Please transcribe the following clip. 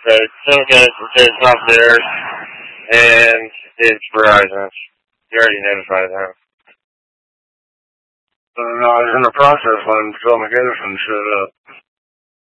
Okay, Simcast is not there, and it's Verizon. You already notified them. No, I was in the process when Phil McGinnis showed up.